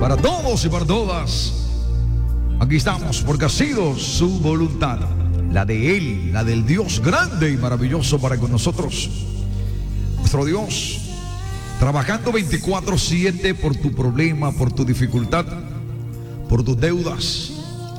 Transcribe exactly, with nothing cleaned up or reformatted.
para todos y para todas. Aquí estamos porque ha sido su voluntad, la de Él, la del Dios grande y maravilloso para con nosotros. Nuestro Dios, trabajando veinticuatro siete por tu problema, por tu dificultad, por tus deudas,